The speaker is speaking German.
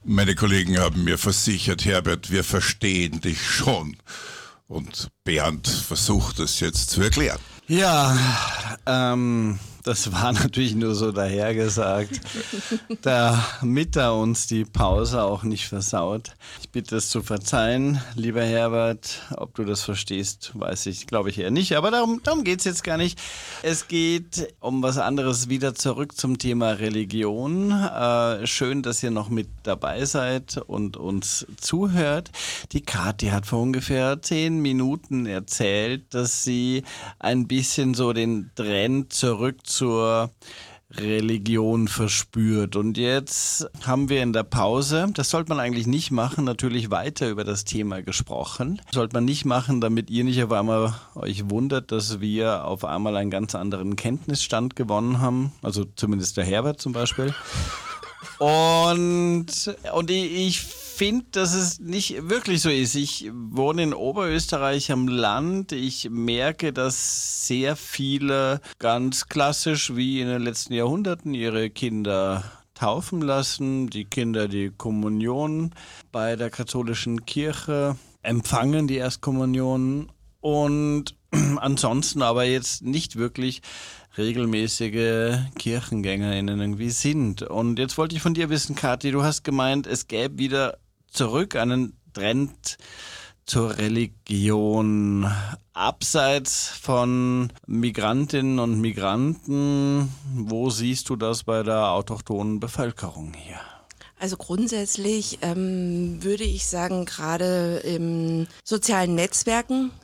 Meine Kollegen haben mir versichert, Herbert, wir verstehen dich schon. Und Bernd versucht es jetzt zu erklären. Ja, das war natürlich nur so dahergesagt, damit er uns die Pause auch nicht versaut. Ich bitte es zu verzeihen, lieber Herbert. Ob du das verstehst, weiß ich, glaube ich eher nicht. Aber darum geht es jetzt gar nicht. Es geht um was anderes, wieder zurück zum Thema Religion. Schön, dass ihr noch mit dabei seid und uns zuhört. Die Kathi hat vor ungefähr 10 Minuten erzählt, dass sie ein bisschen so den Trend zurück zur Religion verspürt. Und jetzt haben wir in der Pause, das sollte man eigentlich nicht machen, natürlich weiter über das Thema gesprochen. Sollte man nicht machen, damit ihr nicht auf einmal euch wundert, dass wir auf einmal einen ganz anderen Kenntnisstand gewonnen haben. Also zumindest der Herbert zum Beispiel. Und ich finde, dass es nicht wirklich so ist. Ich wohne in Oberösterreich am Land. Ich merke, dass sehr viele ganz klassisch wie in den letzten Jahrhunderten ihre Kinder taufen lassen. Die Kinder die Kommunion bei der katholischen Kirche empfangen, die Erstkommunion. Und ansonsten aber jetzt nicht wirklich regelmäßige KirchengängerInnen irgendwie sind. Und jetzt wollte ich von dir wissen, Kathi, du hast gemeint, es gäbe wieder zurück einen Trend zur Religion. Abseits von Migrantinnen und Migranten, wo siehst du das bei der autochthonen Bevölkerung hier? Also grundsätzlich würde ich sagen, gerade in sozialen Netzwerken